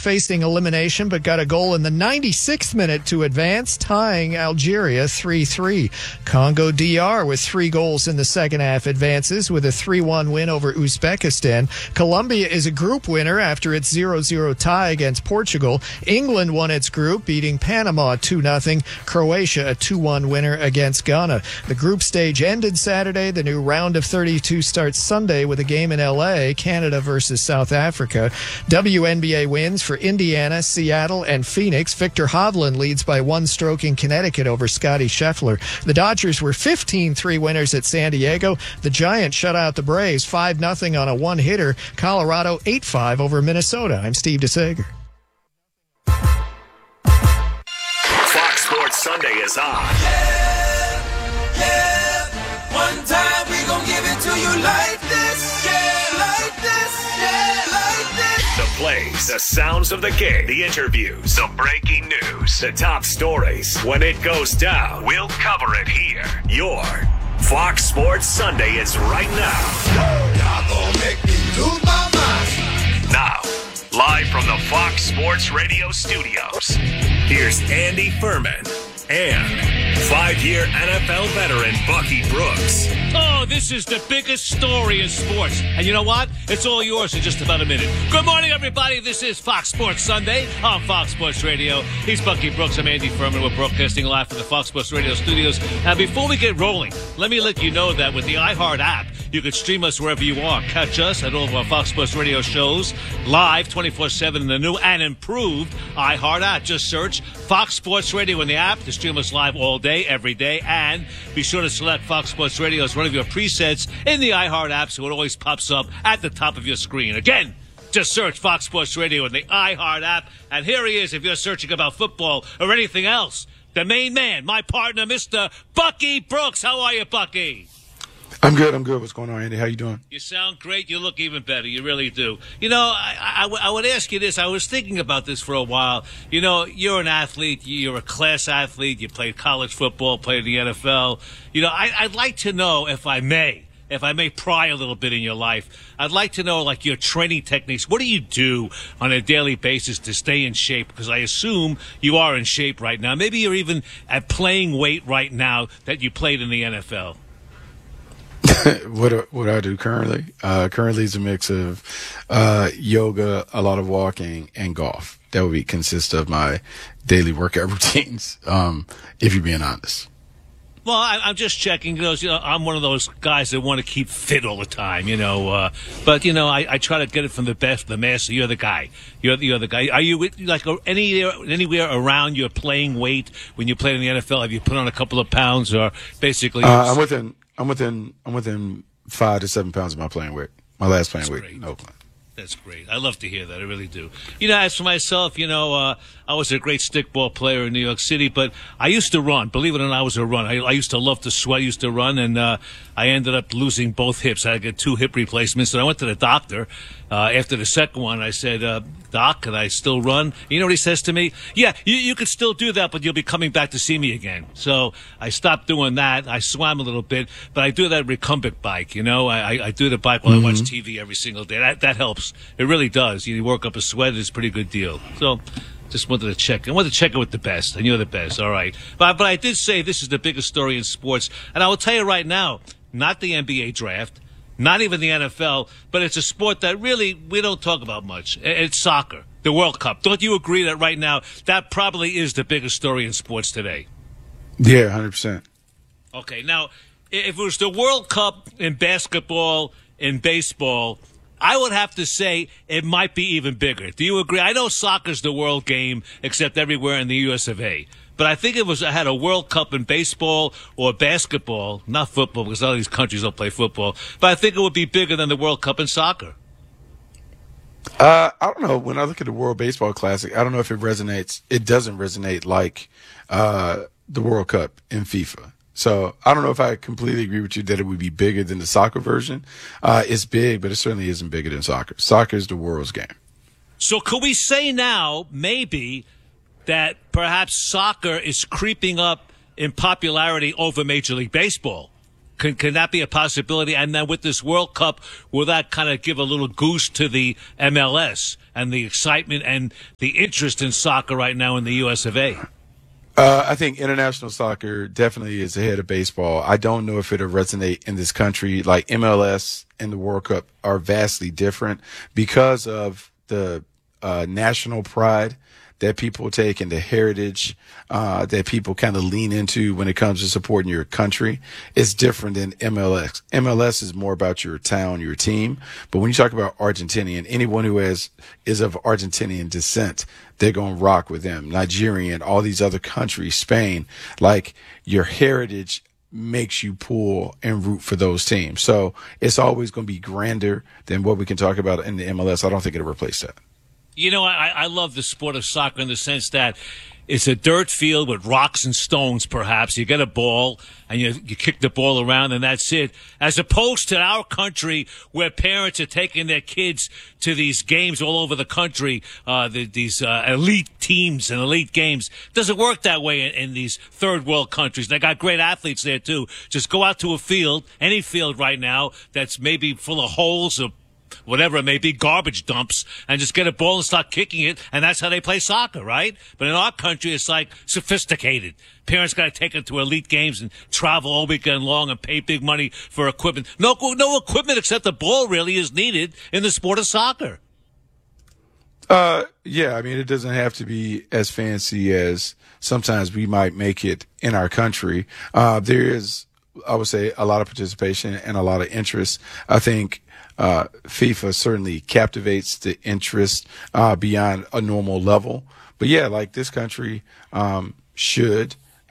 facing elimination, but got a goal in the 96th minute to advance, tying Algeria 3-3. Congo DR with 3 goals in the second half advances with a 3-1 win over Uzbekistan. Colombia is a group winner after its 0-0 tie against Portugal. England won its group, beating Panama 2-0. Croatia a 2-1 winner against Ghana. The group stage ended Saturday. The new round of 32 starts Sunday with a game in L.A., Canada versus South Africa. WNBA wins for Indiana, Seattle, and Phoenix. Victor Hovland leads by 1 stroke in Connecticut over Scotty Scheffler. The Dodgers were 15-3 winners at San Diego. The Giants shut out the Braves 5-0 on a one-hitter. Colorado 8-5 over Minnesota. I'm Steve DeSager. Fox Sports Sunday is on. Yeah. One time we gon' give it to you like this. Yeah, like this. Yeah, like this. The plays, the sounds of the game, the interviews, the breaking news, the top stories. When it goes down, we'll cover it here. Your Fox Sports Sunday is right now. Y'all gon' make me lose my mind. Now, live from the Fox Sports Radio studios, here's Andy Furman and 5-year NFL veteran Bucky Brooks. Oh, this is the biggest story in sports. And you know what? It's all yours in just about a minute. Good morning, everybody. This is Fox Sports Sunday on Fox Sports Radio. He's Bucky Brooks. I'm Andy Furman. We're broadcasting live from the Fox Sports Radio studios. Now, before we get rolling, let me let you know that with the iHeart app, you can stream us wherever you are. Catch us at all of our Fox Sports Radio shows live 24/7 in the new and improved iHeart app. Just search Fox Sports Radio in the app to stream us live all day, every day. And be sure to select Fox Sports Radio as one of your presets in the iHeart app so it always pops up at the top of your screen. Again, just search Fox Sports Radio in the iHeart app. And here he is if you're searching about football or anything else. The main man, my partner, Mr. Bucky Brooks. How are you, Bucky? I'm good. What's going on, Andy? How you doing? You sound great. You look even better. You really do. You know, I would ask you this. I was thinking about this for a while. You know, you're an athlete. You're a class athlete. You played college football, played in the NFL. You know, I'd like to know, if I may pry a little bit in your life, I'd like to know, like, your training techniques. What do you do on a daily basis to stay in shape? Because I assume you are in shape right now. Maybe you're even at playing weight right now that you played in the NFL. What I do currently? Currently is a mix of yoga, a lot of walking, and golf. That would consist of my daily workout routines, if you're being honest. Well, I'm just checking those. You know, I'm one of those guys that want to keep fit all the time. You know, but you know, I try to get it from the best, the master. You're the guy. You're the guy. Are you like anywhere around your playing weight when you played in the NFL? Have you put on a couple of pounds, or basically? I'm within 5 to 7 pounds of my playing weight. My last playing weight in Oakland. That's great. I love to hear that. I really do. You know, as for myself, you know, I was a great stickball player in New York City, but I used to run. Believe it or not, I was a runner. I used to love to sweat. I used to run, and I ended up losing both hips. I had to get 2 hip replacements, and I went to the doctor. After the second one, I said, Doc, can I still run? You know what he says to me? Yeah, you could still do that, but you'll be coming back to see me again. So I stopped doing that. I swam a little bit, but I do that recumbent bike, you know. I do the bike while I watch TV every single day. That helps. It really does. You work up a sweat. It's a pretty good deal. So just wanted to check. I wanted to check it with the best, and you're the best. All right. But I did say this is the biggest story in sports, and I will tell you right now, not the NBA draft, not even the NFL, but it's a sport that really we don't talk about much. It's soccer, the World Cup. Don't you agree that right now that probably is the biggest story in sports today? Yeah, 100%. Okay, now, if it was the World Cup in basketball, in baseball, I would have to say it might be even bigger. Do you agree? I know soccer's the world game, except everywhere in the US of A. But I think I had a World Cup in baseball or basketball, not football, because all these countries don't play football. But I think it would be bigger than the World Cup in soccer. I don't know. When I look at the World Baseball Classic, I don't know if it resonates. It doesn't resonate like the World Cup in FIFA. So I don't know if I completely agree with you that it would be bigger than the soccer version. It's big, but it certainly isn't bigger than soccer. Soccer is the world's game. So could we say now, maybe, that perhaps soccer is creeping up in popularity over Major League Baseball? Can that be a possibility? And then with this World Cup, will that kind of give a little goose to the MLS and the excitement and the interest in soccer right now in the US of A? I think international soccer definitely is ahead of baseball. I don't know if it'll resonate in this country. Like MLS and the World Cup are vastly different because of the national pride that people take and the heritage that people kind of lean into when it comes to supporting your country. It's different than MLS. MLS is more about your town, your team. But when you talk about Argentinian, anyone who is of Argentinian descent, they're going to rock with them. Nigerian, all these other countries, Spain, like your heritage makes you pull and root for those teams. So it's always going to be grander than what we can talk about in the MLS. I don't think it'll replace that. You know, I love the sport of soccer in the sense that it's a dirt field with rocks and stones, perhaps. You get a ball and you kick the ball around and that's it. As opposed to our country where parents are taking their kids to these games all over the country, these elite teams and elite games. It doesn't work that way in these third world countries. They got great athletes there too. Just go out to a field, any field right now that's maybe full of holes or whatever it may be, garbage dumps, and just get a ball and start kicking it, and that's how they play soccer, right? But in our country, it's like sophisticated. Parents got to take them to elite games and travel all weekend long and pay big money for equipment. No equipment except the ball really is needed in the sport of soccer. Yeah, I mean, it doesn't have to be as fancy as sometimes we might make it in our country. There is, I would say, a lot of participation and a lot of interest. I think FIFA certainly captivates the interest beyond a normal level. But yeah, like this country should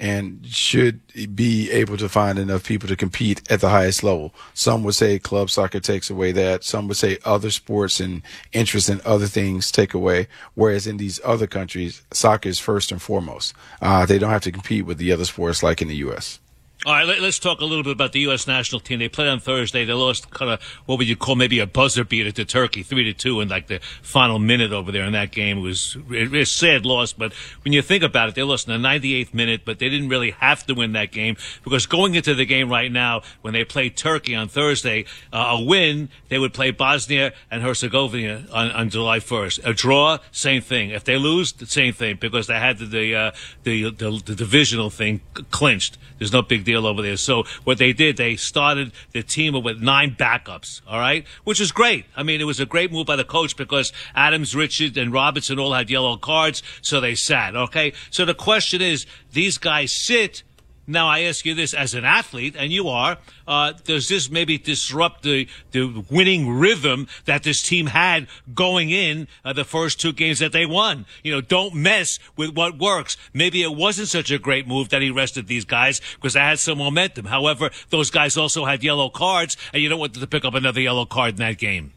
be able to find enough people to compete at the highest level. Some would say club soccer takes away that. Some would say other sports and interest in other things take away. Whereas in these other countries, soccer is first and foremost. They don't have to compete with the other sports like in the U.S. All right, let's talk a little bit about the U.S. national team. They played on Thursday. They lost kind of what would you call maybe a buzzer beater to Turkey, 3-2 in like the final minute over there in that game. It was a sad loss, but when you think about it, they lost in the 98th minute, but they didn't really have to win that game because going into the game right now, when they play Turkey on Thursday, a win, they would play Bosnia and Herzegovina on July 1st. A draw, same thing. If they lose, the same thing because they had the divisional thing clinched. There's no big deal over there. So what they did, they started the team with 9 backups, all right, which is great. I mean, it was a great move by the coach because Adams, Richard, and Robertson all had yellow cards, so they sat, okay? So the question is, these guys sit. Now, I ask you this as an athlete, and you are, does this maybe disrupt the winning rhythm that this team had going in the first 2 games that they won? You know, don't mess with what works. Maybe it wasn't such a great move that he rested these guys because they had some momentum. However, those guys also had yellow cards, and you don't want to pick up another yellow card in that game.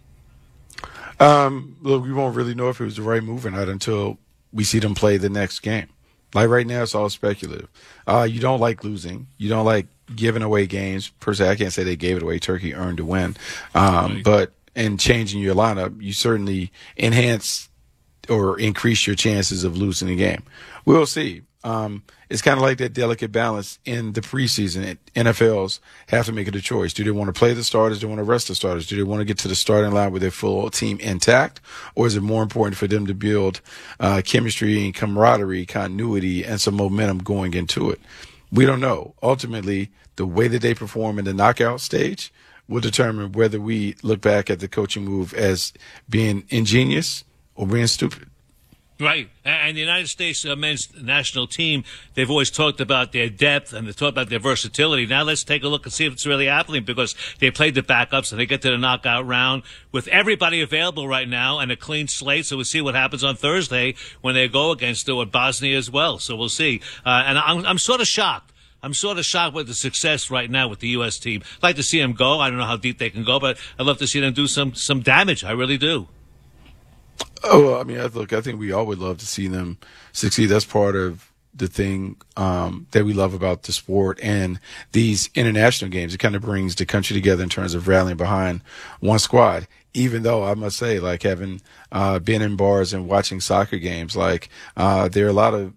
Look, we won't really know if it was the right move or not until we see them play the next game. Like right now, it's all speculative. You don't like losing. You don't like giving away games. Per se, I can't say they gave it away. Turkey earned to win. But in changing your lineup, you certainly enhance or increase your chances of losing the game. We'll see. It's kind of like that delicate balance in the preseason. NFLs have to make it a choice. Do they want to play the starters? Do they want to rest the starters? Do they want to get to the starting line with their full team intact? Or is it more important for them to build chemistry and camaraderie, continuity, and some momentum going into it? We don't know. Ultimately, the way that they perform in the knockout stage will determine whether we look back at the coaching move as being ingenious or being stupid. Right. And the United States men's national team, they've always talked about their depth and they talked about their versatility. Now let's take a look and see if it's really happening because they played the backups and they get to the knockout round with everybody available right now and a clean slate. So we'll see what happens on Thursday when they go against Bosnia as well. So we'll see. And I'm sort of shocked. I'm sort of shocked with the success right now with the U.S. team. I'd like to see them go. I don't know how deep they can go, but I'd love to see them do some damage. I really do. Oh, I mean, I think we all would love to see them succeed. That's part of the thing that we love about the sport and these international games. It kind of brings the country together in terms of rallying behind one squad. Even though I must say, like having been in bars and watching soccer games, like there are a lot of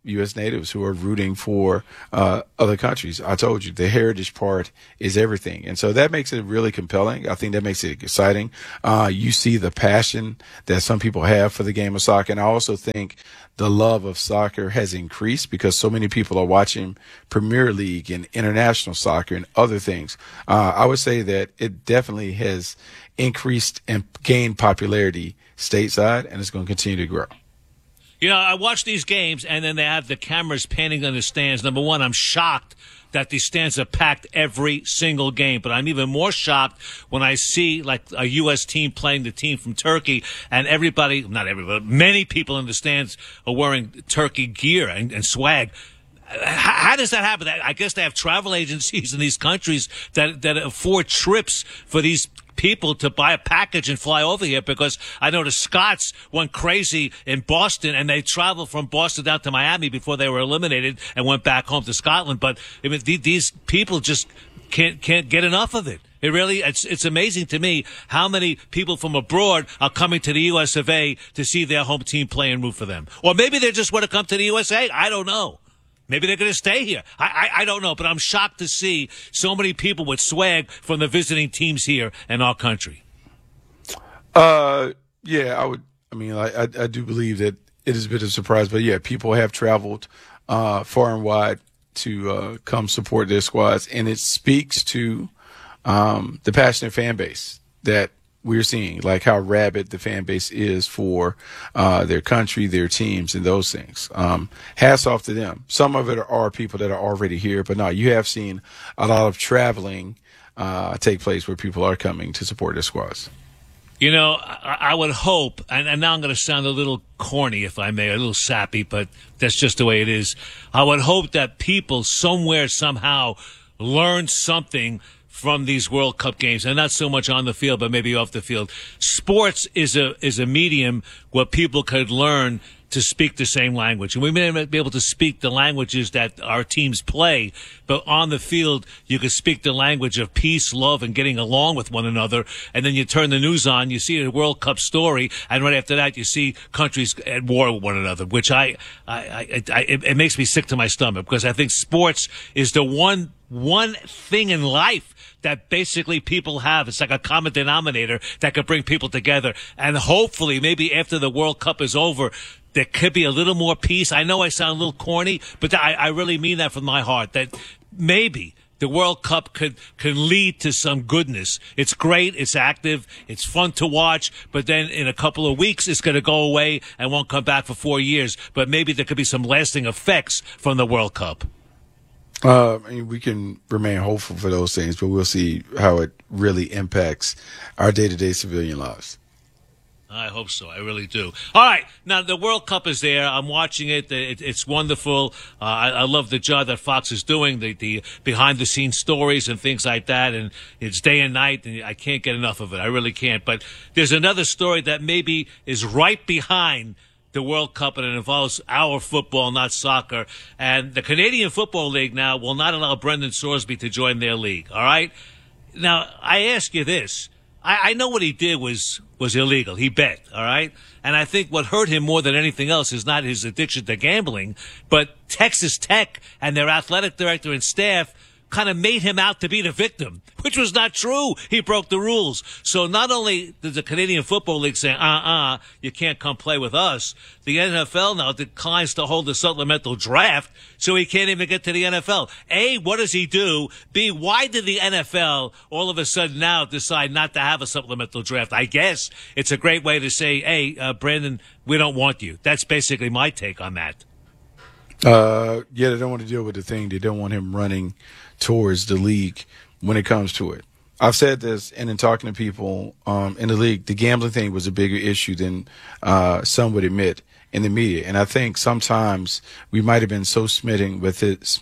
U.S. natives who are rooting for other countries. I told you the heritage part is everything. And so that makes it really compelling. I think that makes it exciting. You see the passion that some people have for the game of soccer. And I also think the love of soccer has increased because so many people are watching Premier League and international soccer and other things. I would say that it definitely has increased and gained popularity stateside, and it's going to continue to grow. You know, I watch these games, and then they have the cameras panning on the stands. Number one, I'm shocked that these stands are packed every single game. But I'm even more shocked when I see, like, a U.S. team playing the team from Turkey, and not everybody, many people in the stands are wearing Turkey gear and swag. How does that happen? I guess they have travel agencies in these countries that afford trips for these people to buy a package and fly over here, because I know the Scots went crazy in Boston and they traveled from Boston down to Miami before they were eliminated and went back home to Scotland. But I mean, these people just can't get enough of it. It's amazing to me how many people from abroad are coming to the US of A to see their home team play and root for them. Or maybe they just want to come to the USA. I don't know. Maybe they're going to stay here. I don't know, but I'm shocked to see so many people with swag from the visiting teams here in our country. Yeah, I do believe that it is a bit of a surprise, but yeah, people have traveled far and wide to come support their squads, and it speaks to the passionate fan base that we're seeing, like how rabid the fan base is for their country, their teams, and those things. Hats off to them. Some of it are people that are already here, but no, you have seen a lot of traveling take place where people are coming to support their squads. You know, I would hope, and now I'm going to sound a little corny, if I may, a little sappy, but that's just the way it is. I would hope that people somewhere, somehow, learn something from these World Cup games, and not so much on the field, but maybe off the field. Sports is a medium where people could learn to speak the same language. And we may not be able to speak the languages that our teams play, but on the field, you could speak the language of peace, love, and getting along with one another. And then you turn the news on, you see a World Cup story, and right after that, you see countries at war with one another, which it makes me sick to my stomach, because I think sports is the one thing in life that basically people have. It's like a common denominator that could bring people together. And hopefully, maybe after the World Cup is over, there could be a little more peace. I know I sound a little corny, but I really mean that from my heart, that maybe the World Cup can lead to some goodness. It's great. It's active. It's fun to watch. But then in a couple of weeks, it's going to go away and won't come back for 4 years. But maybe there could be some lasting effects from the World Cup. We can remain hopeful for those things, but we'll see how it really impacts our day-to-day civilian lives. I hope so. I really do. All right. Now, the World Cup is there. I'm watching it. It's wonderful. I love the job that Fox is doing, the behind-the-scenes stories and things like that. And it's day and night, and I can't get enough of it. I really can't. But there's another story that maybe is right behind the World Cup, and it involves our football, not soccer. And the Canadian Football League now will not allow Brendan Sorsby to join their league. All right? Now, I ask you this. I know what he did was illegal. He bet, all right? And I think what hurt him more than anything else is not his addiction to gambling, but Texas Tech and their athletic director and staff kind of made him out to be the victim, which was not true. He broke the rules. So not only did the Canadian Football League say, you can't come play with us, the NFL now declines to hold a supplemental draft, so he can't even get to the NFL. A, what does he do? B, why did the NFL all of a sudden now decide not to have a supplemental draft? I guess it's a great way to say, hey, Brandon, we don't want you. That's basically my take on that. They don't want to deal with the thing. They don't want him running towards the league when it comes to it. I've said this, and in talking to people in the league, the gambling thing was a bigger issue than some would admit in the media. And I think sometimes we might have been so smitten with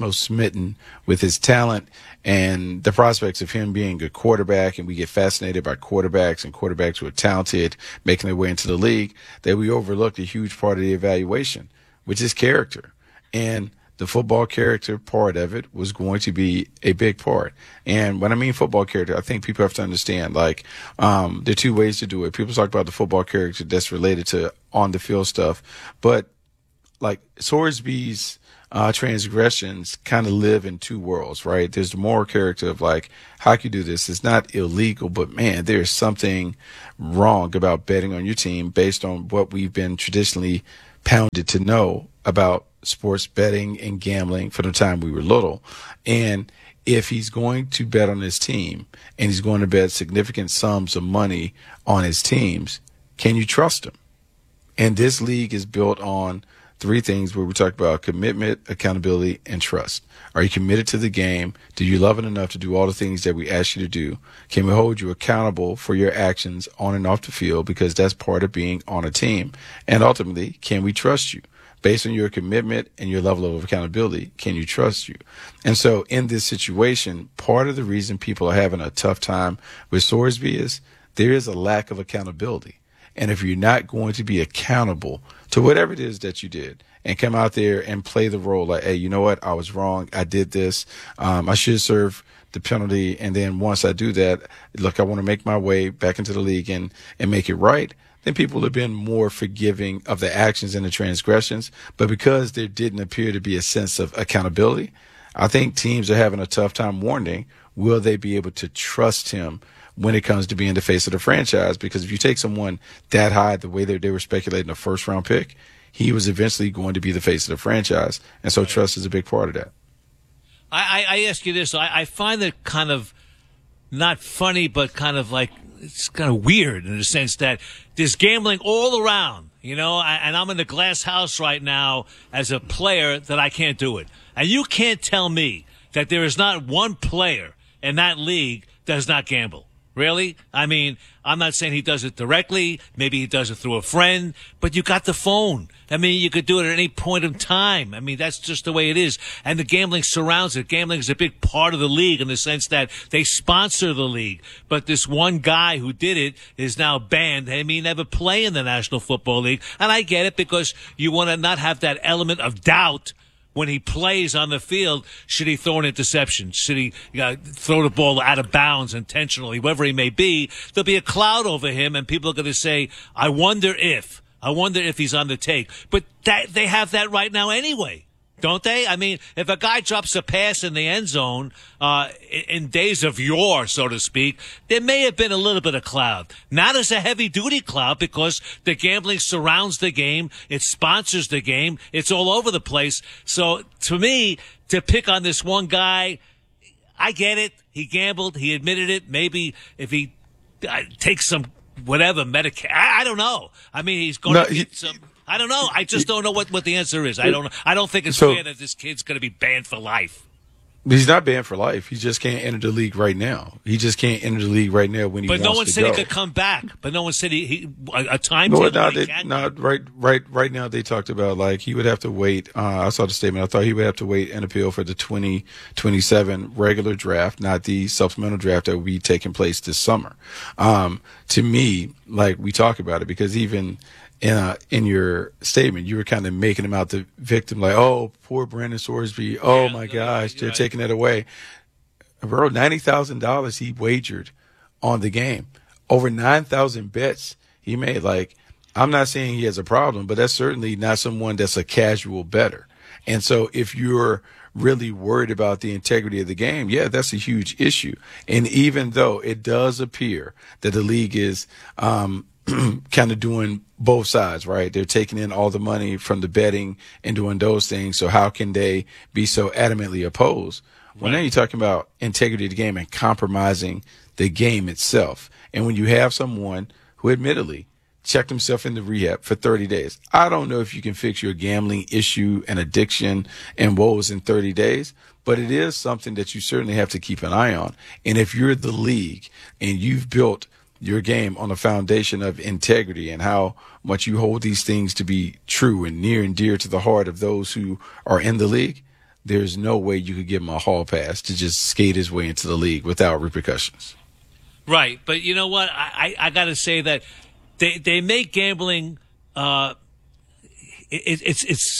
his talent and the prospects of him being a quarterback, and we get fascinated by quarterbacks and quarterbacks who are talented, making their way into the league, that we overlooked a huge part of the evaluation, which is character. And the football character part of it was going to be a big part. And when I mean football character, I think people have to understand, there are two ways to do it. People talk about the football character that's related to on the field stuff, but like Sorsby's transgressions kind of live in two worlds, right? There's the moral character of like, how can you do this? It's not illegal, but man, there's something wrong about betting on your team based on what we've been traditionally pounded to know about sports betting and gambling from the time we were little. And if he's going to bet on his team and he's going to bet significant sums of money on his teams, can you trust him? And this league is built on three things where we talk about commitment, accountability, and trust. Are you committed to the game? Do you love it enough to do all the things that we ask you to do? Can we hold you accountable for your actions on and off the field? Because that's part of being on a team. And ultimately, can we trust you? Based on your commitment and your level of accountability, can you trust you? And so in this situation, part of the reason people are having a tough time with Sorsby is there is a lack of accountability. And if you're not going to be accountable to whatever it is that you did and come out there and play the role like, hey, you know what? I was wrong. I did this. I should serve the penalty. And then once I do that, look, I want to make my way back into the league and make it right. Then people have been more forgiving of the actions and the transgressions. But because there didn't appear to be a sense of accountability, I think teams are having a tough time wondering, will they be able to trust him when it comes to being the face of the franchise? Because if you take someone that high, the way that they were speculating a first round pick, he was eventually going to be the face of the franchise. And so trust is a big part of that. I ask you this. I find it kind of not funny, but kind of like it's kind of weird in the sense that there's gambling all around, you know, and I'm in the glass house right now as a player that I can't do it. And you can't tell me that there is not one player in that league that does not gamble. Really? I mean, I'm not saying he does it directly. Maybe he does it through a friend, but you got the phone. I mean, you could do it at any point in time. I mean, that's just the way it is. And the gambling surrounds it. Gambling is a big part of the league in the sense that they sponsor the league. But this one guy who did it is now banned. I mean, never play in the National Football League. And I get it because you want to not have that element of doubt when he plays on the field. Should he throw an interception? Should he throw the ball out of bounds intentionally? Whoever he may be, there'll be a cloud over him, and people are going to say, I wonder if he's on the take. But they have that right now anyway, don't they? I mean, if a guy drops a pass in the end zone in days of yore, so to speak, there may have been a little bit of cloud. Not as a heavy-duty cloud because the gambling surrounds the game. It sponsors the game. It's all over the place. So to me, to pick on this one guy, I get it. He gambled. He admitted it. Maybe if he takes some whatever medication, I don't know. I mean, he's going to get some. I don't know. I just don't know what the answer is. I don't know. I don't think it's fair that this kid's going to be banned for life. He's not banned for life. He just can't enter the league right now. He just can't enter the league right now when he wants to go. But no one said he could come back. But no one said a timetable. Right now they talked about like he would have to wait. I saw the statement. I thought he would have to wait an appeal for the 2027 regular draft, not the supplemental draft that will be taking place this summer. To me, like we talk about it because even in your statement, you were kind of making him out the victim, like, oh, poor Brandon Sorsby. Oh, my gosh, they're taking it away. Bro, $90,000 he wagered on the game. Over 9,000 bets he made. Like, I'm not saying he has a problem, but that's certainly not someone that's a casual bettor. And so if you're really worried about the integrity of the game, yeah, that's a huge issue. And even though it does appear that the league is kind of doing both sides, right? They're taking in all the money from the betting and doing those things. So how can they be so adamantly opposed? Well, now you're talking about integrity of the game and compromising the game itself. And when you have someone who admittedly checked himself into rehab for 30 days, I don't know if you can fix your gambling issue and addiction and woes in 30 days, but it is something that you certainly have to keep an eye on. And if you're the league and you've built your game on a foundation of integrity and how much you hold these things to be true and near and dear to the heart of those who are in the league, there's no way you could give him a hall pass to just skate his way into the league without repercussions. Right. But you know what? I got to say that they make gambling, it's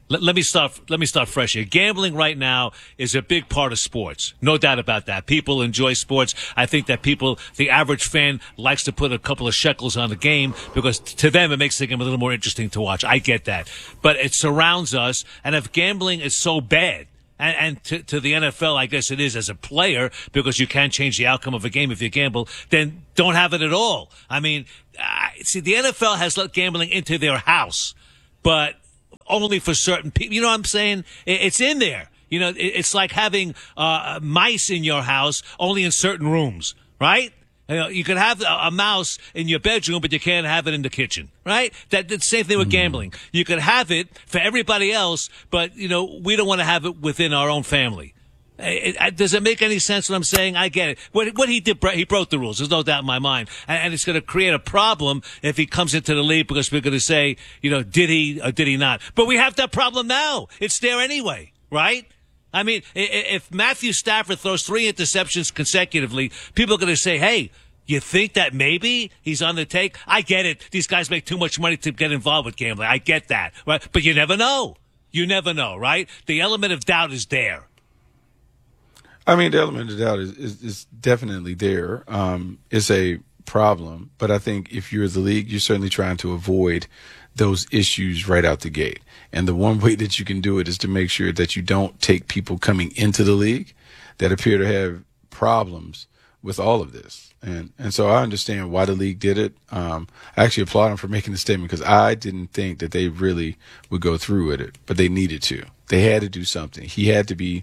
Let me start fresh here. Gambling right now is a big part of sports. No doubt about that. People enjoy sports. I think that the average fan likes to put a couple of shekels on the game because to them it makes the game a little more interesting to watch. I get that. But it surrounds us, and if gambling is so bad, and to the NFL, I guess it is as a player, because you can't change the outcome of a game if you gamble, then don't have it at all. I mean, see, the NFL has let gambling into their house, but only for certain people. You know what I'm saying? It's in there. You know, it's like having mice in your house, only in certain rooms, right? You know, you can have a mouse in your bedroom, but you can't have it in the kitchen, right? That's the same thing with gambling. You can have it for everybody else, but, you know, we don't want to have it within our own family. Does it make any sense what I'm saying? I get it. What he did, he broke the rules. There's no doubt in my mind. And it's going to create a problem if he comes into the league, because we're going to say, you know, did he or did he not? But we have that problem now. It's there anyway, right? I mean, if Matthew Stafford throws 3 interceptions consecutively, people are going to say, hey, you think that maybe he's on the take? I get it. These guys make too much money to get involved with gambling. I get that, right? But you never know. You never know, right? The element of doubt is there. I mean, the element of doubt is definitely there. It's a problem, but I think if you're the league, you're certainly trying to avoid those issues right out the gate. And the one way that you can do it is to make sure that you don't take people coming into the league that appear to have problems with all of this. And so I understand why the league did it. I actually applaud them for making the statement, because I didn't think that they really would go through with it, but they needed to. They had to do something. He had to be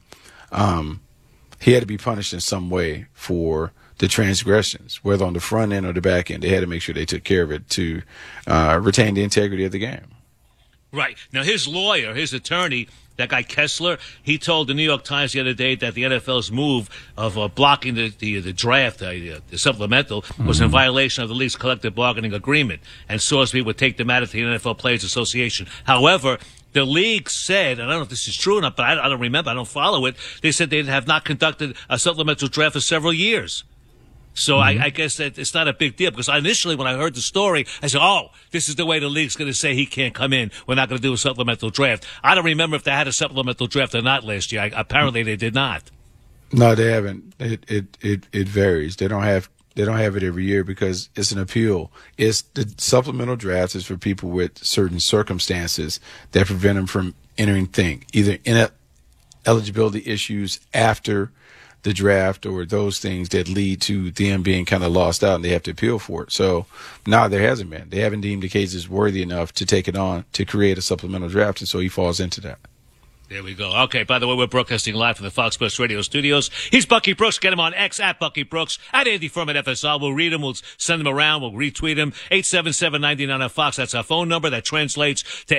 punished in some way for the transgressions, whether on the front end or the back end. They had to make sure they took care of it to retain the integrity of the game. Right. Now, his lawyer, his attorney, that guy Kessler, he told the New York Times the other day that the NFL's move of blocking the draft, the supplemental, was in violation of the league's collective bargaining agreement, and Sorsby would take the matter to the NFL Players Association. However, the league said, and I don't know if this is true or not, but I don't remember, I don't follow it, they said they have not conducted a supplemental draft for several years. So I guess that it's not a big deal, because initially when I heard the story, I said, oh, this is the way the league's going to say he can't come in. We're not going to do a supplemental draft. I don't remember if they had a supplemental draft or not last year. Apparently they did not. No, they haven't. It varies. They don't have it every year because it's an appeal. It's the supplemental draft is for people with certain circumstances that prevent them from entering either eligibility issues after the draft, or those things that lead to them being kind of lost out and they have to appeal for it. So, no, there hasn't been. They haven't deemed the cases worthy enough to take it on to create a supplemental draft, and so he falls into that. There we go. Okay, by the way, we're broadcasting live from the Fox Sports Radio studios. He's Bucky Brooks. Get him on X at Bucky Brooks, at Andy Furman FSR. We'll read him. We'll send him around. We'll retweet him. 877-99 on Fox. That's our phone number. That translates to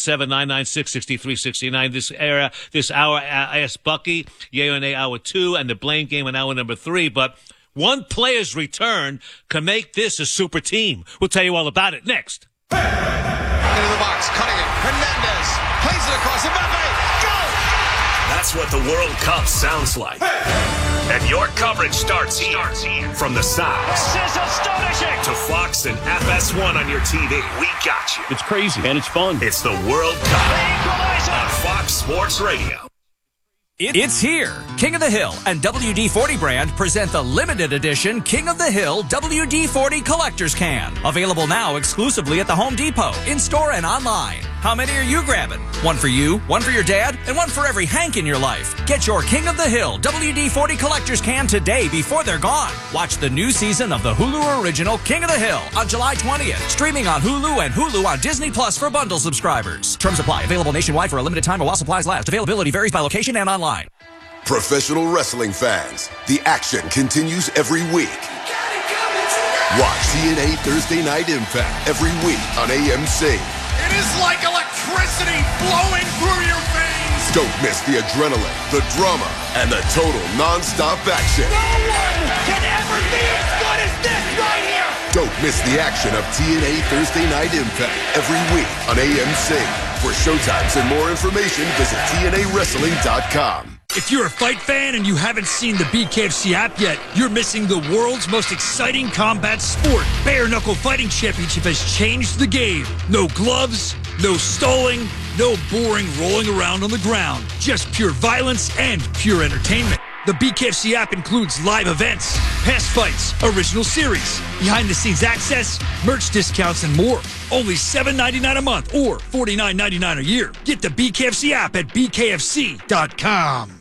877-996-6369. This hour, Ask Bucky, Yay or Nay, hour 2, and the Blame Game in hour number 3. But one player's return can make this a super team. We'll tell you all about it next. Into the box, cutting it. Hernandez plays it across the Mbappe. That's what the World Cup sounds like. And your coverage starts here. From the sides This is astonishing. to Fox and FS1 on your TV. We got you. It's crazy, and it's fun. It's the World Cup on Fox Sports Radio. It's here. King of the Hill and WD-40 brand present the limited edition King of the Hill WD-40 Collector's Can. Available now exclusively at the Home Depot, in-store and online. How many are you grabbing? One for you, one for your dad, and one for every Hank in your life. Get your King of the Hill WD-40 Collector's Can today before they're gone. Watch the new season of the Hulu original King of the Hill on July 20th. Streaming on Hulu and Hulu on Disney Plus for bundle subscribers. Terms apply. Available nationwide for a limited time while supplies last. Availability varies by location and online. Professional wrestling fans, the action continues every week. Watch TNA Thursday Night Impact every week on AMC. It is like electricity flowing through your veins. Don't miss the adrenaline, the drama, and the total non-stop action. No one can ever be as good as this right here. Don't miss the action of TNA Thursday Night Impact every week on AMC. For showtimes and more information, visit TNAWrestling.com. If you're a fight fan and you haven't seen the BKFC app yet, you're missing the world's most exciting combat sport. Bare Knuckle Fighting Championship has changed the game. No gloves, no stalling, no boring rolling around on the ground. Just pure violence and pure entertainment. The BKFC app includes live events, past fights, original series, behind-the-scenes access, merch discounts, and more. Only $7.99 a month or $49.99 a year. Get the BKFC app at bkfc.com.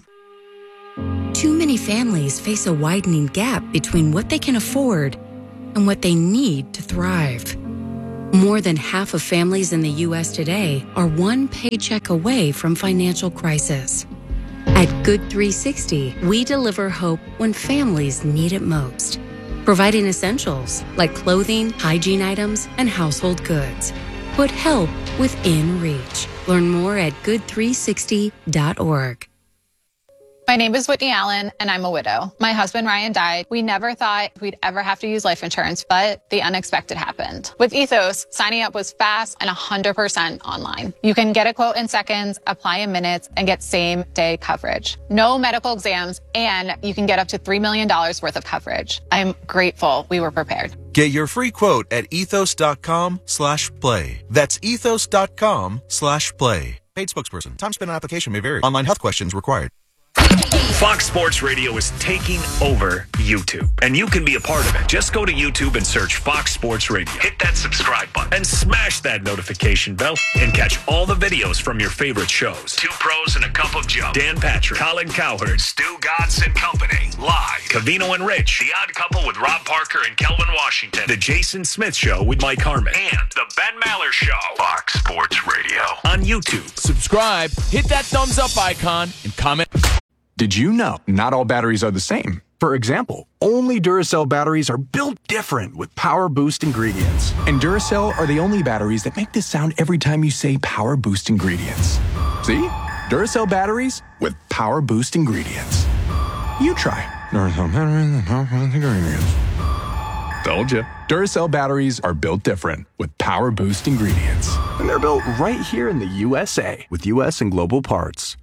Too many families face a widening gap between what they can afford and what they need to thrive. More than half of families in the U.S. today are one paycheck away from financial crisis. At Good 360, we deliver hope when families need it most, providing essentials like clothing, hygiene items, and household goods. Put help within reach. Learn more at good360.org. My name is Whitney Allen, and I'm a widow. My husband, Ryan, died. We never thought we'd ever have to use life insurance, but the unexpected happened. With Ethos, signing up was fast and 100% online. You can get a quote in seconds, apply in minutes, and get same-day coverage. No medical exams, and you can get up to $3 million worth of coverage. I'm grateful we were prepared. Get your free quote at ethos.com/play. That's ethos.com/play. Paid spokesperson. Time spent on application may vary. Online health questions required. Fox Sports Radio is taking over YouTube, and you can be a part of it. Just go to YouTube and search Fox Sports Radio. Hit that subscribe button and smash that notification bell and catch all the videos from your favorite shows. Two Pros and a Cup of Joe, Dan Patrick, Colin Cowherd, Stu Gatz and Company, live. Covino and Rich, The Odd Couple with Rob Parker and Kelvin Washington, The Jason Smith Show with Mike Harmon, and The Ben Maller Show. Fox Sports Radio on YouTube. Subscribe, hit that thumbs up icon, and comment. Did you know not all batteries are the same? For example, only Duracell batteries are built different with Power Boost ingredients. And Duracell are the only batteries that make this sound every time you say Power Boost ingredients. See? Duracell batteries with Power Boost ingredients. You try. Duracell batteries with Power Boost ingredients. Told you. Duracell batteries are built different with Power Boost ingredients. And they're built right here in the USA with US and global parts.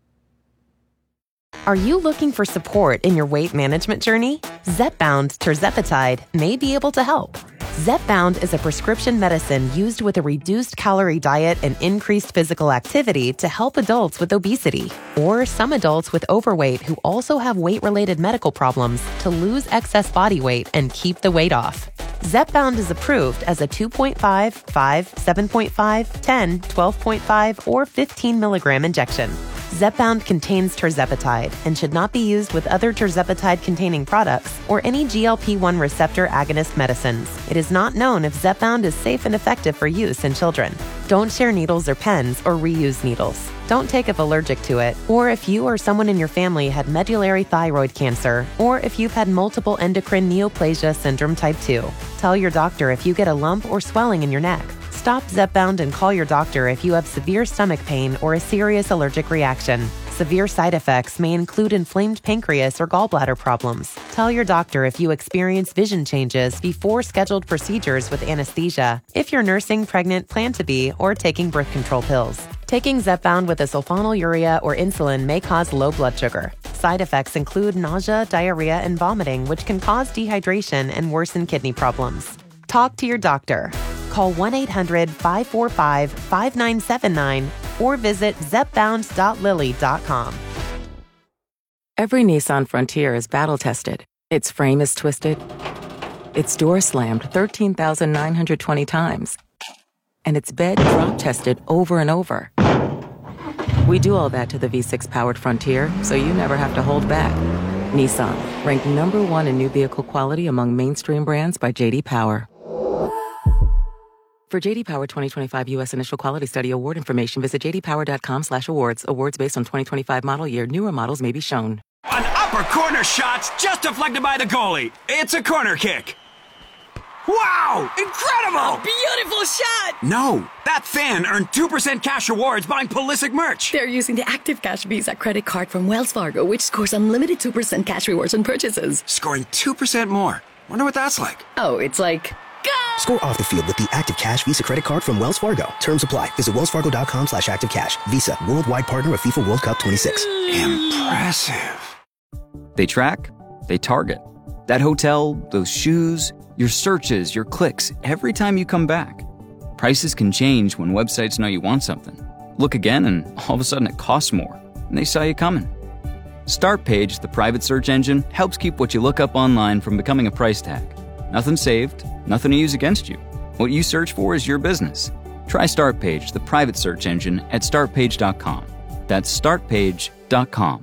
Are you looking for support in your weight management journey? Zepbound tirzepatide may be able to help. Zepbound is a prescription medicine used with a reduced calorie diet and increased physical activity to help adults with obesity or some adults with overweight who also have weight-related medical problems to lose excess body weight and keep the weight off. Zepbound is approved as a 2.5, 5, 7.5, 10, 12.5, or 15 milligram injection. Zepbound contains tirzepatide and should not be used with other tirzepatide-containing products or any GLP-1 receptor agonist medicines. It is not known if Zepbound is safe and effective for use in children. Don't share needles or pens or reuse needles. Don't take if allergic to it, or if you or someone in your family had medullary thyroid cancer, or if you've had multiple endocrine neoplasia syndrome type 2. Tell your doctor if you get a lump or swelling in your neck. Stop Zepbound and call your doctor if you have severe stomach pain or a serious allergic reaction. Severe side effects may include inflamed pancreas or gallbladder problems. Tell your doctor if you experience vision changes before scheduled procedures with anesthesia, if you're nursing, pregnant, plan to be, or taking birth control pills. Taking Zepbound with a sulfonylurea or insulin may cause low blood sugar. Side effects include nausea, diarrhea, and vomiting, which can cause dehydration and worsen kidney problems. Talk to your doctor. Call 1-800-545-5979 or visit zepbound.lily.com. Every Nissan Frontier is battle-tested. Its frame is twisted. Its door slammed 13,920 times. And its bed drop-tested over and over. We do all that to the V6-powered Frontier, so you never have to hold back. Nissan, ranked #1 in new vehicle quality among mainstream brands by J.D. Power. For J.D. Power 2025 U.S. Initial Quality Study award information, visit jdpower.com/awards. Awards based on 2025 model year. Newer models may be shown. An upper corner shot's just deflected by the goalie. It's a corner kick. Wow! Incredible! A beautiful shot! No, that fan earned 2% cash rewards buying Pulisic merch. They're using the Active Cash Visa credit card from Wells Fargo, which scores unlimited 2% cash rewards on purchases. Scoring 2% more. Wonder what that's like. Oh, it's like... Go! Score off the field with the Active Cash Visa credit card from Wells Fargo. Terms apply. Visit wellsfargo.com/activecash. Visa, worldwide partner of FIFA World Cup 26. Impressive. They track, they target. That hotel, those shoes, your searches, your clicks, every time you come back. Prices can change when websites know you want something. Look again and all of a sudden it costs more, and they saw you coming. Startpage, the private search engine, helps keep what you look up online from becoming a price tag. Nothing saved, nothing to use against you. What you search for is your business. Try Startpage, the private search engine, at startpage.com. That's startpage.com.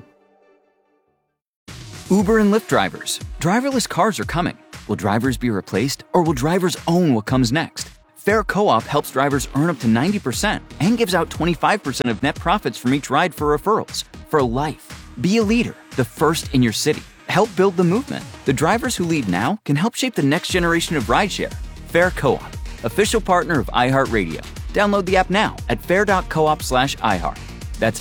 Uber and Lyft drivers. Driverless cars are coming. Will drivers be replaced, or will drivers own what comes next? Fair Co-op helps drivers earn up to 90% and gives out 25% of net profits from each ride for referrals. For life. Be a leader, the first in your city. Help build the movement. The drivers who lead now can help shape the next generation of rideshare. Fair Co-op, official partner of iHeartRadio. Download the app now at fair.coop/iHeart. That's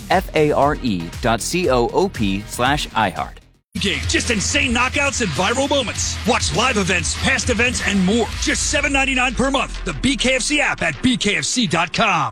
FARE.coop/iHeart. Game. Just insane knockouts and viral moments. Watch live events, past events, and more. Just $7.99 per month. The BKFC app at BKFC.com.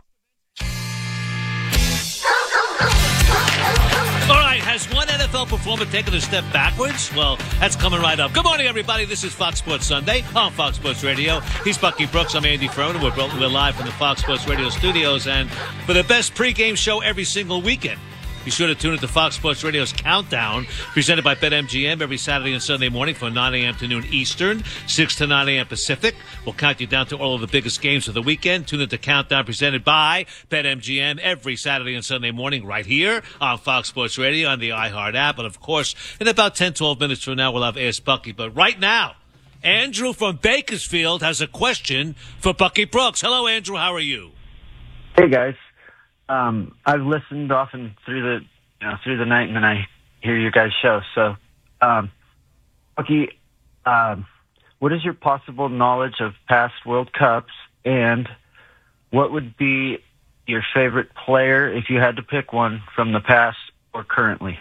All right, has one NFL performer taken a step backwards? Well, that's coming right up. Good morning, everybody. This is Fox Sports Sunday on Fox Sports Radio. He's Bucky Brooks. I'm Andy Ferrone. We're live from the Fox Sports Radio studios. And for the best pregame show every single weekend, be sure to tune into Fox Sports Radio's Countdown, presented by BetMGM every Saturday and Sunday morning from 9 a.m. to noon Eastern, 6 to 9 a.m. Pacific. We'll count you down to all of the biggest games of the weekend. Tune into Countdown, presented by BetMGM every Saturday and Sunday morning right here on Fox Sports Radio on the iHeart app. And, of course, in about 10, 12 minutes from now, we'll have Ask Bucky. But right now, Andrew from Bakersfield has a question for Bucky Brooks. Hello, Andrew. How are you? Hey, guys. I've listened often through the night, and then I hear your guys' show. So, Bucky, what is your possible knowledge of past World Cups, and what would be your favorite player if you had to pick one from the past or currently?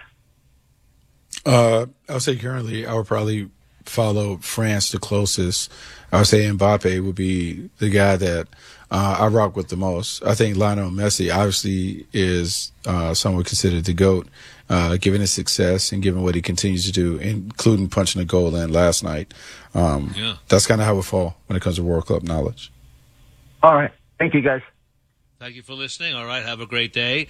I would say currently I would probably follow France the closest. I would say Mbappe would be the guy that I rock with the most. I think Lionel Messi obviously is somewhat considered the GOAT, given his success and given what he continues to do, including punching a goal in last night. That's kind of how it fall when it comes to World Cup knowledge. All right. Thank you, guys. Thank you for listening. All right. Have a great day.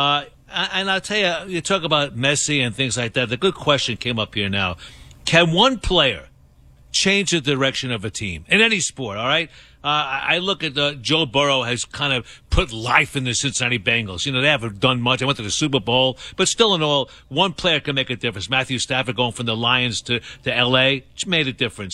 And I'll tell you, you talk about Messi and things like that. The good question came up here now. Can one player change the direction of a team in any sport? All right. I look at Joe Burrow has kind of put life in the Cincinnati Bengals. You know, they haven't done much. They went to the Super Bowl, but still in all, one player can make a difference. Matthew Stafford going from the Lions to L.A. made a difference.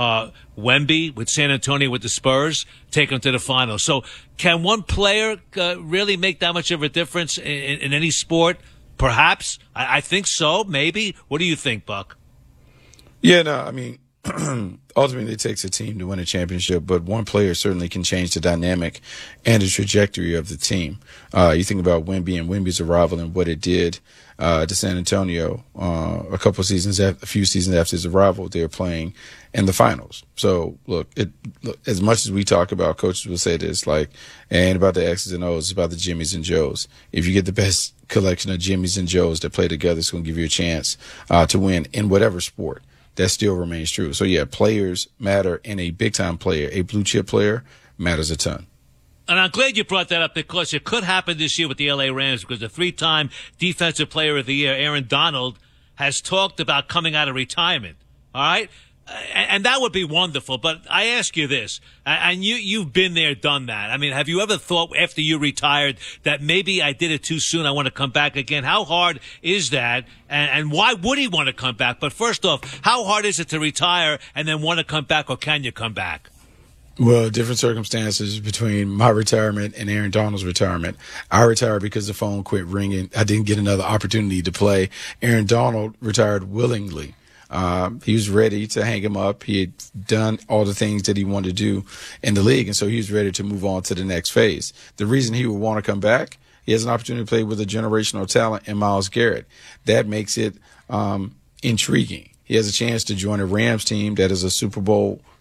Wemby with San Antonio with the Spurs, take them to the finals. So can one player really make that much of a difference in any sport? Perhaps. I think so. Maybe. What do you think, Buck? Yeah, no, I mean, ultimately it takes a team to win a championship, but one player certainly can change the dynamic and the trajectory of the team. You think about Wemby and Wemby's arrival and what it did to San Antonio a few seasons after his arrival. They were playing in the finals. So, look, as much as we talk about, coaches will say this, like, it ain't about the X's and O's, it's about the Jimmys and Joes. If you get the best collection of Jimmys and Joes that play together, it's going to give you a chance to win in whatever sport. That still remains true. So, yeah, players matter, and a big-time player, a blue-chip player, matters a ton. And I'm glad you brought that up because it could happen this year with the L.A. Rams because the three-time Defensive Player of the Year, Aaron Donald, has talked about coming out of retirement. All right? And that would be wonderful. But I ask you this, and you've been there, done that. I mean, have you ever thought after you retired that maybe I did it too soon, I want to come back again? How hard is that? And why would he want to come back? But first off, how hard is it to retire and then want to come back, or can you come back? Well, different circumstances between my retirement and Aaron Donald's retirement. I retired because the phone quit ringing. I didn't get another opportunity to play. Aaron Donald retired willingly. He was ready to hang him up. He had done all the things that he wanted to do in the league, and so he was ready to move on to the next phase. The reason he would want to come back, he has an opportunity to play with a generational talent in Myles Garrett. That makes it intriguing. He has a chance to join a Rams team that is a Super Bowl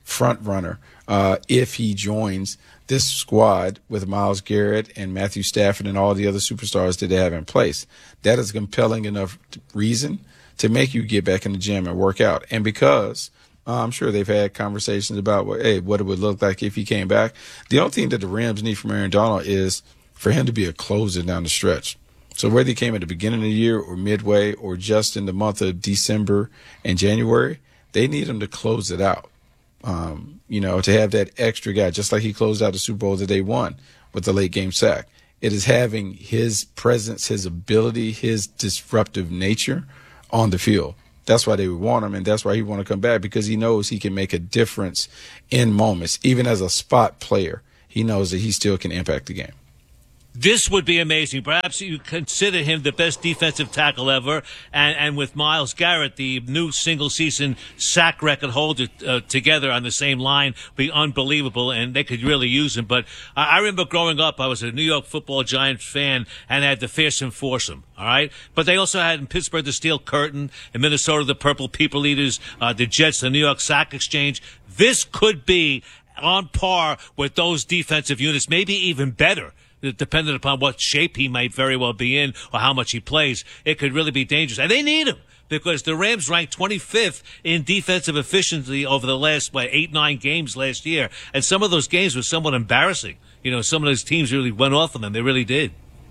front runner if he joins this squad with Myles Garrett and Matthew Stafford and all the other superstars that they have in place. That is a compelling enough reason to make you get back in the gym and work out. And because I'm sure they've had conversations about what it would look like if he came back. The only thing that the Rams need from Aaron Donald is for him to be a closer down the stretch. So whether he came at the beginning of the year or midway or just in the month of December and January, they need him to close it out. To have that extra guy, just like he closed out the Super Bowl that they won with the late game sack. It is having his presence, his ability, his disruptive nature on the field. That's why they would want him, and that's why he want to come back, because he knows he can make a difference in moments. Even as a spot player, he knows that he still can impact the game. This would be amazing. Perhaps you consider him the best defensive tackle ever, and with Myles Garrett, the new single-season sack record holder, together on the same line, be unbelievable, and they could really use him. But I remember growing up, I was a New York Football Giants fan and had the fearsome foursome, all right? But they also had in Pittsburgh the Steel Curtain, in Minnesota the Purple People Eaters, the Jets, the New York Sack Exchange. This could be on par with those defensive units, maybe even better. Depending upon what shape he might very well be in or how much he plays, it could really be dangerous. And they need him because the Rams ranked 25th in defensive efficiency over the last, 8-9 games last year. And some of those games were somewhat embarrassing. Some of those teams really went off on them. They really did.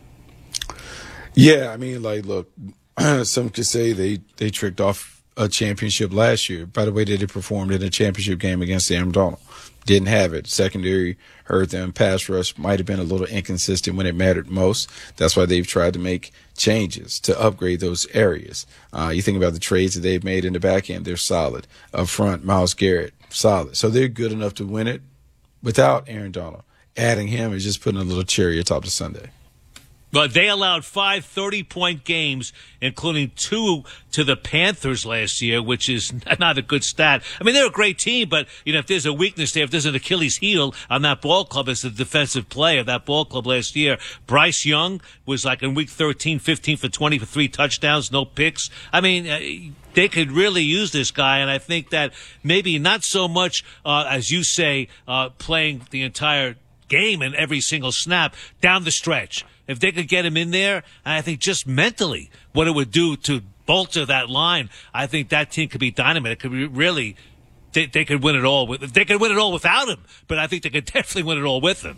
Yeah, I mean, look, some could say they tricked off a championship last year by the way that they performed in a championship game against Aaron Donald. Didn't have it. Secondary hurt them. Pass rush might have been a little inconsistent when it mattered most. That's why they've tried to make changes to upgrade those areas. You think about the trades that they've made in the back end, they're solid. Up front, Myles Garrett, solid. So they're good enough to win it without Aaron Donald. Adding him is just putting a little cherry atop the sundae. But they allowed 5 30-point games, including 2 to the Panthers last year, which is not a good stat. I mean, they're a great team, but, if there's a weakness there, if there's an Achilles heel on that ball club, it's the defensive play of that ball club last year. Bryce Young was like in week 13, 15 for 20 for 3 touchdowns, no picks. I mean, they could really use this guy, and I think that maybe not so much, as you say, playing the entire game and every single snap down the stretch. If they could get him in there, I think just mentally what it would do to bolster that line, I think that team could be dynamite. It could be really, they could win it all. They could win it all without him, but I think they could definitely win it all with him.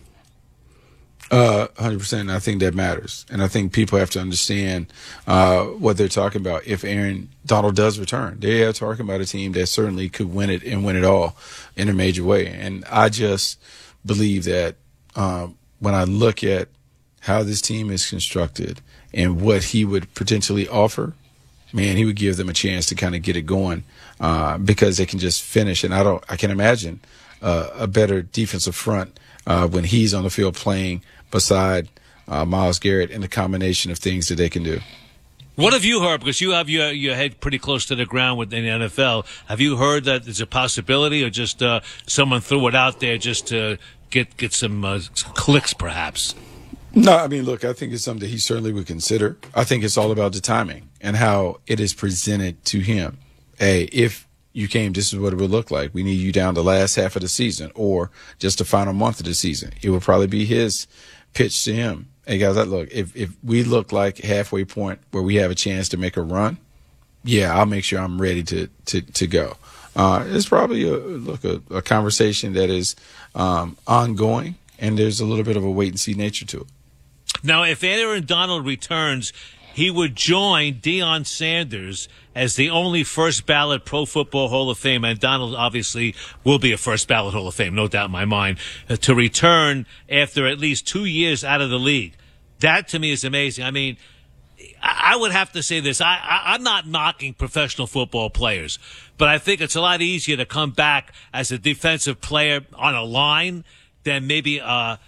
100%. I think that matters. And I think people have to understand what they're talking about. If Aaron Donald does return, they are talking about a team that certainly could win it and win it all in a major way. And I just believe that when I look at how this team is constructed and what he would potentially offer, man, he would give them a chance to kind of get it going because they can just finish. And I can imagine a better defensive front when he's on the field playing beside Myles Garrett and the combination of things that they can do. What have you heard? Because you have your head pretty close to the ground in the NFL. Have you heard that there's a possibility, or just someone threw it out there just to get some clicks, perhaps? No, I mean, look, I think it's something that he certainly would consider. I think it's all about the timing and how it is presented to him. Hey, if you came, this is what it would look like. We need you down the last half of the season or just the final month of the season. It would probably be his pitch to him. Hey, guys, look, if we look like halfway point where we have a chance to make a run, yeah, I'll make sure I'm ready to go. It's probably a conversation that is ongoing, and there's a little bit of a wait-and-see nature to it. Now, if Aaron Donald returns, he would join Deion Sanders as the only first-ballot Pro Football Hall of Fame, and Donald obviously will be a first-ballot Hall of Fame, no doubt in my mind, to return after at least 2 years out of the league. That, to me, is amazing. I mean, I would have to say this. I'm not knocking professional football players, but I think it's a lot easier to come back as a defensive player on a line than maybe a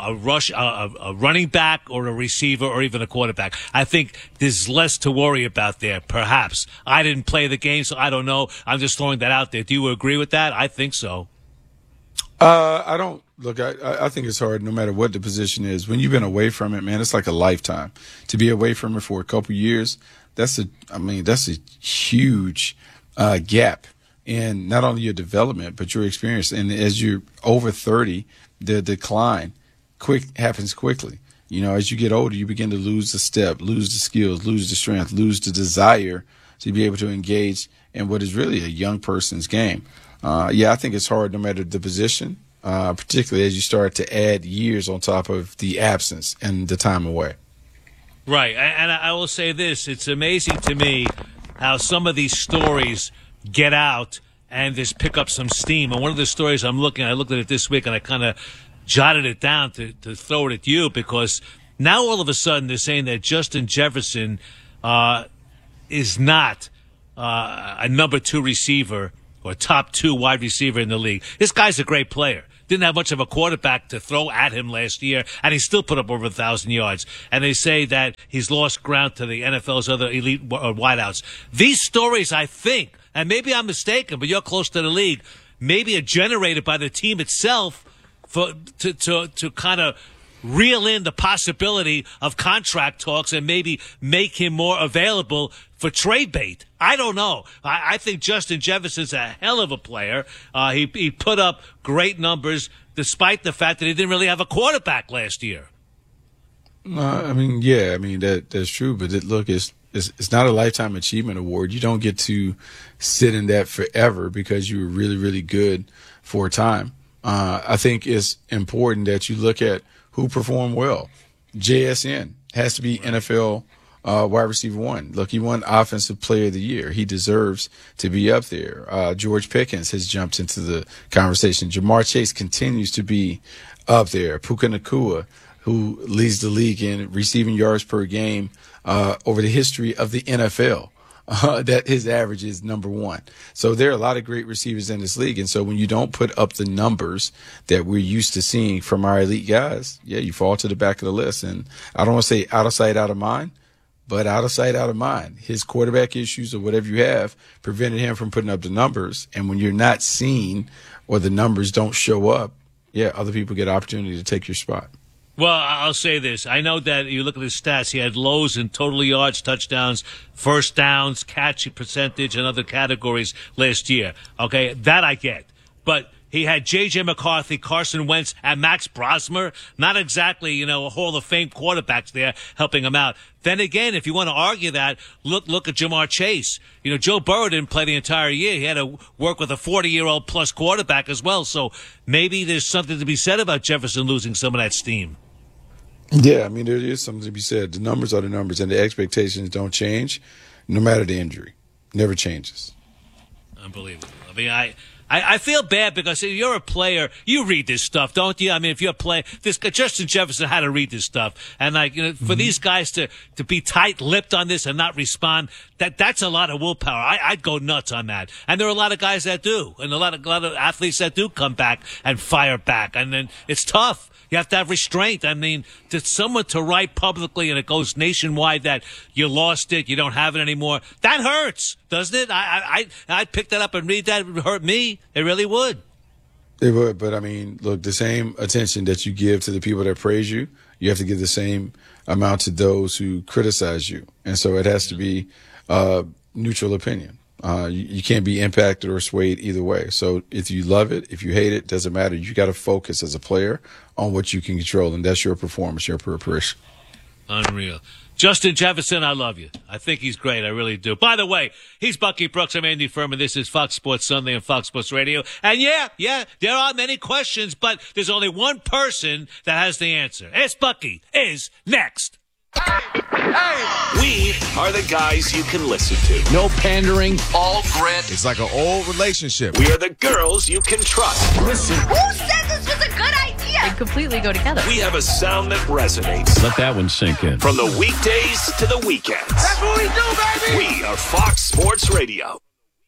running back or a receiver or even a quarterback. I think there's less to worry about there, perhaps. I didn't play the game, so I don't know. I'm just throwing that out there. Do you agree with that? I think so. I don't. Look, I think it's hard no matter what the position is. When you've been away from it, man, it's like a lifetime. To be away from it for a couple years, that's a huge gap in not only your development, but your experience. And as you're over 30, the decline happens quickly. You know, as you get older, you begin to lose the step, lose the skills, lose the strength, lose the desire to be able to engage in what is really a young person's game. I think it's hard no matter the position, particularly as you start to add years on top of the absence and the time away. Right. And I will say this. It's amazing to me how some of these stories get out and just pick up some steam. And one of the stories I looked at it this week, and I kind of jotted it down to throw it at you, because now all of a sudden they're saying that Justin Jefferson is not a number 2 receiver or top 2 wide receiver in the league. This guy's a great player. Didn't have much of a quarterback to throw at him last year, and he still put up over 1,000 yards. And they say that he's lost ground to the NFL's other elite wideouts. These stories, I think, and maybe I'm mistaken, but you're close to the league, maybe are generated by the team itself to kind of reel in the possibility of contract talks and maybe make him more available for trade bait. I don't know. I think Justin Jefferson's a hell of a player. He put up great numbers despite the fact that he didn't really have a quarterback last year. That's true. But look, it's not a lifetime achievement award. You don't get to sit in that forever because you were really, really good for a time. I think it's important that you look at who performed well. JSN has to be NFL wide receiver 1. Look, he won Offensive Player of the Year. He deserves to be up there. George Pickens has jumped into the conversation. Jamar Chase continues to be up there. Puka Nacua, who leads the league in receiving yards per game over the history of the NFL. That his average is number 1. So there are a lot of great receivers in this league. And so when you don't put up the numbers that we're used to seeing from our elite guys, you fall to the back of the list. And I don't want to say out of sight, out of mind, but out of sight, out of mind. His quarterback issues or whatever you have prevented him from putting up the numbers. And when you're not seen or the numbers don't show up, other people get opportunity to take your spot. Well, I'll say this. I know that you look at his stats. He had lows in total yards, touchdowns, first downs, catch percentage, and other categories last year. Okay, that I get. But he had J.J. McCarthy, Carson Wentz, and Max Brosmer. Not exactly, a Hall of Fame quarterbacks there helping him out. Then again, if you want to argue that, look at Jamar Chase. Joe Burrow didn't play the entire year. He had to work with a 40-year-old plus quarterback as well. So maybe there's something to be said about Jefferson losing some of that steam. Yeah, there is something to be said. The numbers are the numbers, and the expectations don't change no matter the injury. Never changes. Unbelievable. I feel bad because you're a player. You read this stuff, don't you? If you're a player, this guy, Justin Jefferson had to read this stuff. And for these guys to be tight-lipped on this and not respond, that's a lot of willpower. I'd go nuts on that. And there are a lot of guys that do, and a lot of athletes that do come back and fire back. And then it's tough. You have to have restraint. To someone to write publicly and it goes nationwide that you lost it, you don't have it anymore, that hurts, doesn't it? I'd pick that up and read that. It would hurt me. It really would. It would, but look, the same attention that you give to the people that praise you, you have to give the same amount to those who criticize you. And so it has to be neutral opinion. You can't be impacted or swayed either way. So if you love it, if you hate it, doesn't matter. You got to focus as a player on what you can control, and that's your performance, your preparation. Unreal. Justin Jefferson, I love you. I think he's great. I really do. By the way, he's Bucky Brooks. I'm Andy Furman. This is Fox Sports Sunday on Fox Sports Radio. And there are many questions, but there's only one person that has the answer. It's Bucky is next. We are the guys you can listen to. No pandering. All grit. It's like an old relationship. We are the girls you can trust. Listen. Who said this was a good idea? They completely go together. We have a sound that resonates. Let that one sink in. From the weekdays to the weekends. That's what we do, baby! We are Fox Sports Radio.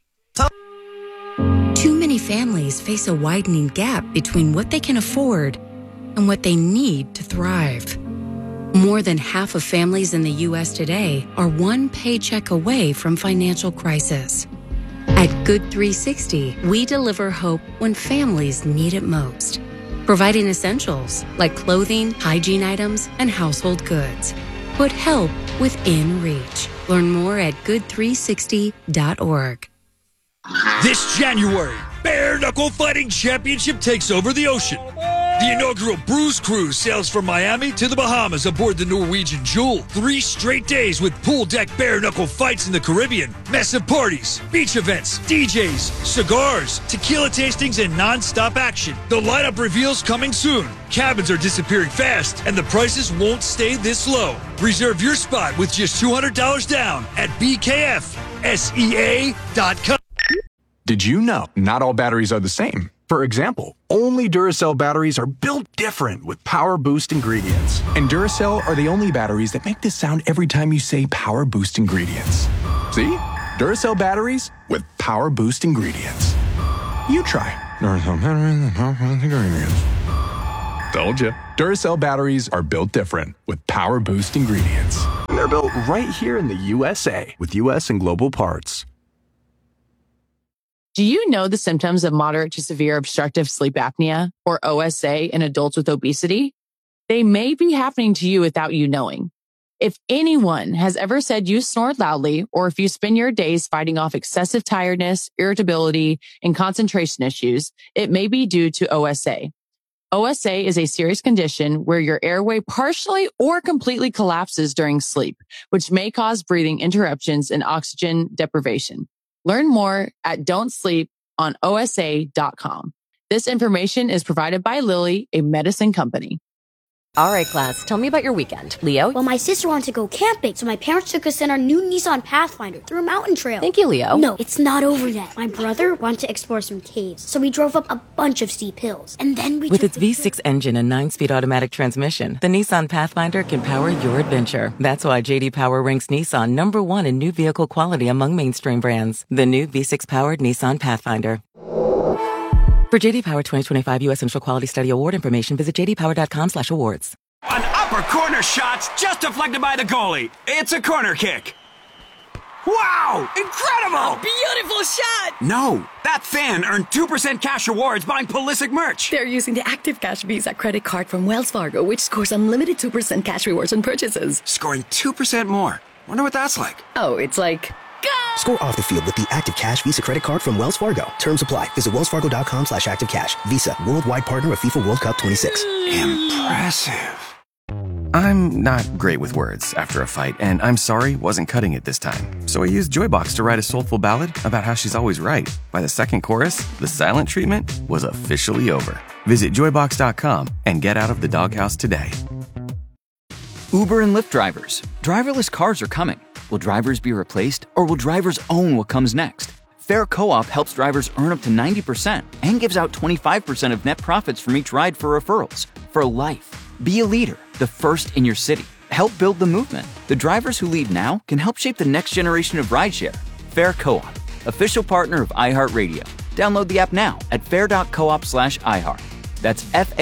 Too many families face a widening gap between what they can afford and what they need to thrive. More than half of families in the U.S. today are one paycheck away from financial crisis. At Good 360, we deliver hope when families need it most, providing essentials like clothing, hygiene items, and household goods. Put help within reach. Learn more at good360.org. This January, Bare Knuckle Fighting Championship takes over the ocean. The inaugural Bruise Cruise sails from Miami to the Bahamas aboard the Norwegian Jewel. 3 straight days with pool deck bare knuckle fights in the Caribbean, massive parties, beach events, DJs, cigars, tequila tastings, and non-stop action. The lineup reveals coming soon. Cabins are disappearing fast, and the prices won't stay this low. Reserve your spot with just $200 down at BKFSEA.com. Did you know not all batteries are the same? For example, only Duracell batteries are built different with Power Boost ingredients. And Duracell are the only batteries that make this sound every time you say Power Boost ingredients. See? Duracell batteries with Power Boost ingredients. You try. Duracell batteries with Power Boost ingredients. Told you. Duracell batteries are built different with Power Boost ingredients. And they're built right here in the USA with US and global parts. Do you know the symptoms of moderate to severe obstructive sleep apnea, or OSA, in adults with obesity? They may be happening to you without you knowing. If anyone has ever said you snore loudly, or if you spend your days fighting off excessive tiredness, irritability, and concentration issues, it may be due to OSA. OSA is a serious condition where your airway partially or completely collapses during sleep, which may cause breathing interruptions and oxygen deprivation. Learn more at don'tsleeponosa.com. This information is provided by Lilly, a medicine company. All right, class, tell me about your weekend. Leo? Well, my sister wanted to go camping, so my parents took us in our new Nissan Pathfinder through a mountain trail. Thank you, Leo. No, it's not over yet. My brother wanted to explore some caves, so we drove up a bunch of steep hills. And then we With its V6 engine and 9-speed automatic transmission, the Nissan Pathfinder can power your adventure. That's why J.D. Power ranks Nissan #1 in new vehicle quality among mainstream brands. The new V6-powered Nissan Pathfinder. For J.D. Power 2025 U.S. Central Quality Study Award information, visit jdpower.com/awards. An upper corner shot's just deflected by the goalie. It's a corner kick. Wow! Incredible! Beautiful shot! No, that fan earned 2% cash rewards buying Pulisic merch. They're using the Active Cash Visa credit card from Wells Fargo, which scores unlimited 2% cash rewards on purchases. Scoring 2% more. Wonder what that's like. Oh, it's like... Score off the field with the Active Cash Visa credit card from Wells Fargo. Terms apply. Visit wellsfargo.com/activecash. Visa, worldwide partner of FIFA World Cup 26. Impressive. I'm not great with words after a fight, and I'm sorry wasn't cutting it this time. So I used Joybox to write a soulful ballad about how she's always right. By the second chorus, the silent treatment was officially over. Visit joybox.com and get out of the doghouse today. Uber and Lyft drivers. Driverless cars are coming. Will drivers be replaced, or will drivers own what comes next? Fair Co-op helps drivers earn up to 90% and gives out 25% of net profits from each ride for referrals. For life. Be a leader, the first in your city. Help build the movement. The drivers who lead now can help shape the next generation of rideshare. Fair Co-op, official partner of iHeartRadio. Download the app now at fair.coop/iHeart. That's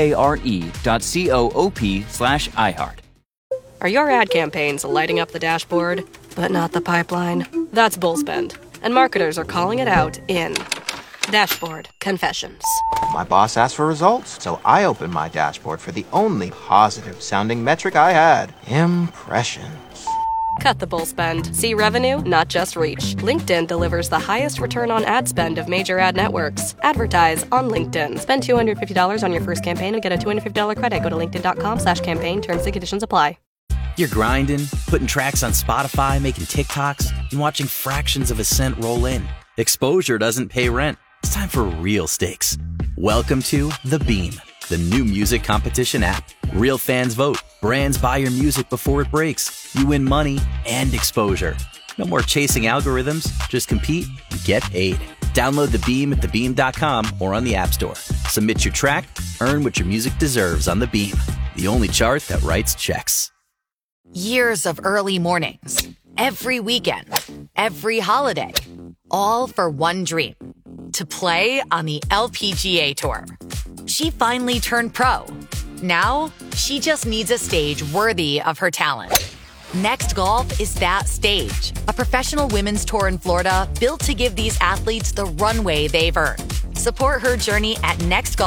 FARE.coop/iHeart. Are your ad campaigns lighting up the dashboard, but not the pipeline? That's Bullspend, and marketers are calling it out in Dashboard Confessions. My boss asked for results, so I opened my dashboard for the only positive-sounding metric I had: impressions. Cut the bull spend. See revenue, not just reach. LinkedIn delivers the highest return on ad spend of major ad networks. Advertise on LinkedIn. Spend $250 on your first campaign and get a $250 credit. Go to linkedin.com/campaign. Terms and conditions apply. You're grinding, putting tracks on Spotify, making TikToks, and watching fractions of a cent roll in. Exposure doesn't pay rent. It's time for real stakes. Welcome to The Beam, the new music competition app. Real fans vote. Brands buy your music before it breaks. You win money and exposure. No more chasing algorithms. Just compete and get paid. Download The Beam at thebeam.com or on the App Store. Submit your track, earn what your music deserves on The Beam, the only chart that writes checks. Years of early mornings, every weekend, every holiday, all for one dream: to play on the LPGA Tour. She finally turned pro. Now, she just needs a stage worthy of her talent. Next Golf is that stage, a professional women's tour in Florida built to give these athletes the runway they've earned. Support her journey at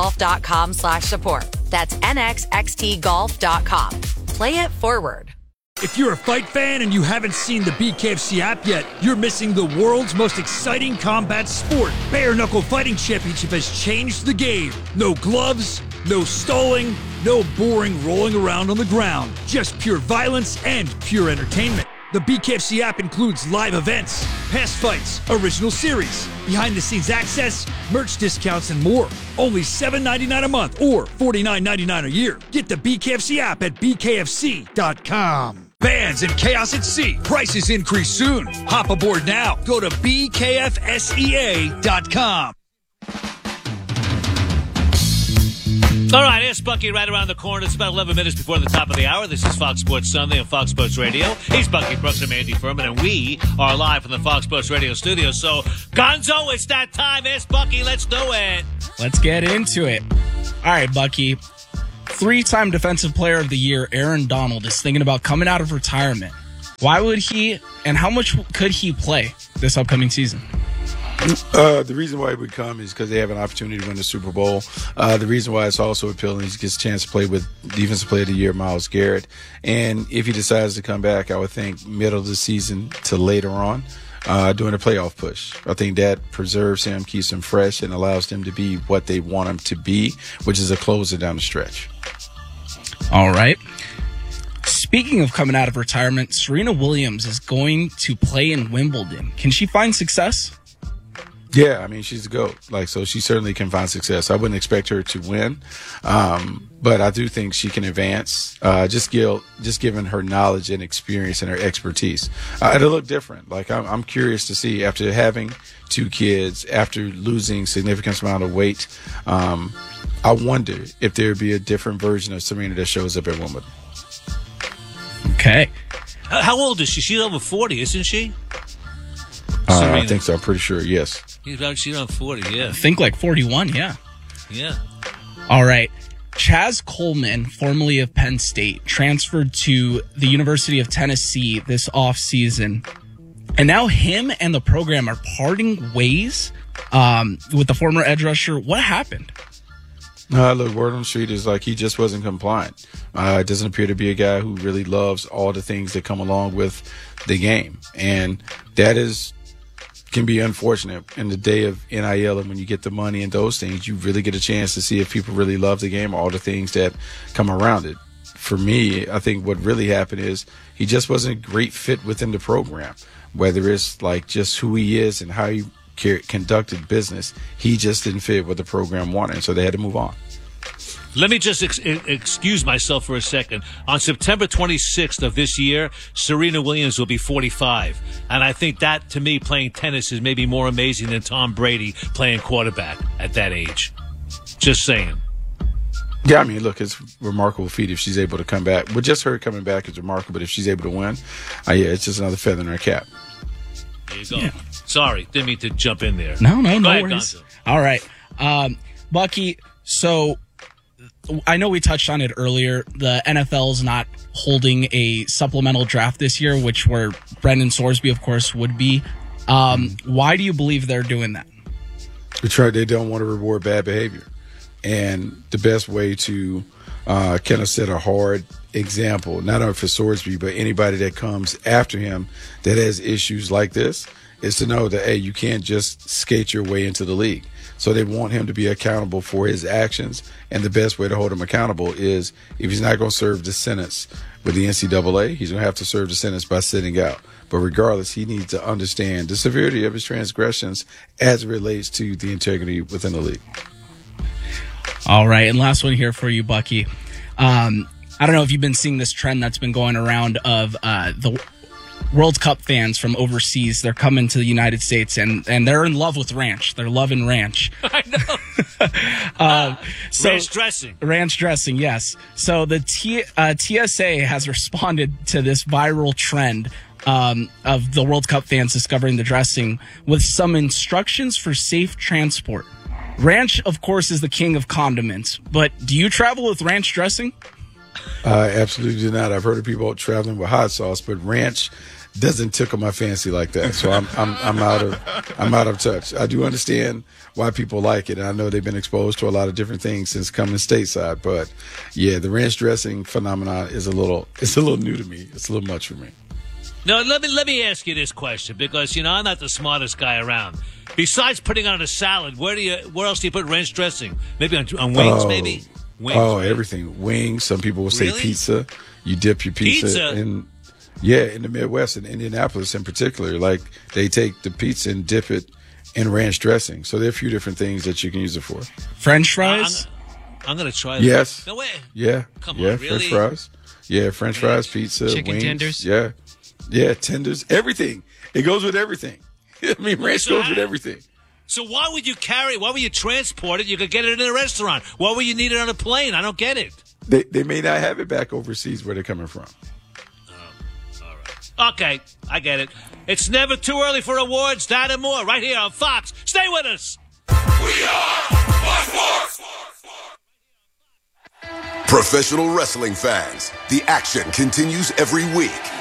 nextgolf.com/support. That's nxxtgolf.com. Play it forward. If you're a fight fan and you haven't seen the BKFC app yet, you're missing the world's most exciting combat sport. Bare Knuckle Fighting Championship has changed the game. No gloves, no stalling, no boring rolling around on the ground. Just pure violence and pure entertainment. The BKFC app includes live events, past fights, original series, behind-the-scenes access, merch discounts, and more. Only $7.99 a month or $49.99 a year. Get the BKFC app at bkfc.com. Fans and Chaos at Sea. Prices increase soon. Hop aboard now. Go to bkfsea.com. All right, here's Bucky right around the corner. It's about 11 minutes before the top of the hour. This is Fox Sports Sunday on Fox Sports Radio. He's Bucky Brooks and Andy Furman, and we are live from the Fox Sports Radio studio. So, Gonzo, it's that time. It's Bucky. Let's do it. Let's get into it. All right, Bucky. 3-time Defensive Player of the Year, Aaron Donald, is thinking about coming out of retirement. Why would he, and how much could he play this upcoming season? The reason why he would come is because they have an opportunity to win the Super Bowl. The reason why it's also appealing is he gets a chance to play with Defensive Player of the Year, Myles Garrett. And if he decides to come back, I would think middle of the season to later on, doing a playoff push. I think that preserves him, keeps him fresh, and allows them to be what they want him to be, which is a closer down the stretch. All right. Speaking of coming out of retirement, Serena Williams is going to play in Wimbledon. Can she find success? Yeah, I mean, she's the GOAT. So she certainly can find success. I wouldn't expect her to win, but I do think she can advance, just given her knowledge and experience and her expertise. It'll look different. I'm curious to see, after having 2 kids, after losing significant amount of weight, I wonder if there would be a different version of Serena that shows up at Wimbledon. Okay. How old is she? She's over 40, isn't she? I think so. I'm pretty sure, yes. She's on 40, yeah. I think like 41, yeah. Yeah. All right. Chaz Coleman, formerly of Penn State, transferred to the University of Tennessee this offseason. And now him and the program are parting ways with the former edge rusher. What happened? Look, word on the street is he just wasn't compliant. It doesn't appear to be a guy who really loves all the things that come along with the game. And that can be unfortunate in the day of NIL, and when you get the money and those things, you really get a chance to see if people really love the game, all the things that come around it. For me, I think what really happened is he just wasn't a great fit within the program, whether it's just who he is and how he conducted business. He just didn't fit what the program wanted, so they had to move on. Let me just excuse myself for a second. On September 26th of this year, Serena Williams will be 45. And I think that, to me, playing tennis is maybe more amazing than Tom Brady playing quarterback at that age. Just saying. Yeah, I mean, look, it's a remarkable feat if she's able to come back. But just her coming back is remarkable. But if she's able to win, it's just another feather in her cap. There you go. Yeah. Sorry, didn't mean to jump in there. No worries. Gonzo. All right. Bucky, so I know we touched on it earlier. The NFL is not holding a supplemental draft this year, which where Brendan Sorsby, of course, would be. Why do you believe they're doing that? That's right. They don't want to reward bad behavior. And the best way to kind of set a hard example, not only for Sorsby, but anybody that comes after him that has issues like this, is to know that, hey, you can't just skate your way into the league. So they want him to be accountable for his actions. And the best way to hold him accountable is, if he's not going to serve the sentence with the NCAA, he's going to have to serve the sentence by sitting out. But regardless, he needs to understand the severity of his transgressions as it relates to the integrity within the league. All right. And last one here for you, Bucky. I don't know if you've been seeing this trend that's been going around of the World Cup fans from overseas. They're coming to the United States and they're in love with ranch. They're loving ranch. I know. Ranch dressing. Ranch dressing, yes. So the TSA has responded to this viral trend of the World Cup fans discovering the dressing with some instructions for safe transport. Ranch, of course, is the king of condiments, but do you travel with ranch dressing? Absolutely not. I've heard of people traveling with hot sauce, but ranch doesn't tickle my fancy like that. So I'm out of touch. I do understand why people like it, and I know they've been exposed to a lot of different things since coming stateside. But yeah, the ranch dressing phenomenon is a little new to me. It's a little much for me. No, let me ask you this question, because I'm not the smartest guy around. Besides putting on a salad, where else do you put ranch dressing? Maybe on wings, maybe. Wings, right? Everything. Wings. Some people will say Really? pizza. You dip your pizza in. Yeah, in the Midwest, in Indianapolis in particular, like they take the pizza and dip it in ranch dressing. So there are a few different things that you can use it for. French fries? I'm going to try that. Yes. No way. Yeah. Come yeah, on, really? French fries. Yeah, French fries, pizza, Chicken wings. tenders? Yeah. Yeah, tenders. Everything. It goes with everything. I mean, ranch goes with everything. So why would you transport it? You could get it in a restaurant. Why would you need it on a plane? I don't get it. They may not have it back overseas where they're coming from. Okay, I get it. It's never too early for awards, that and more, right here on Fox. Stay with us. We are Fox Sports. Professional wrestling fans, the action continues every week.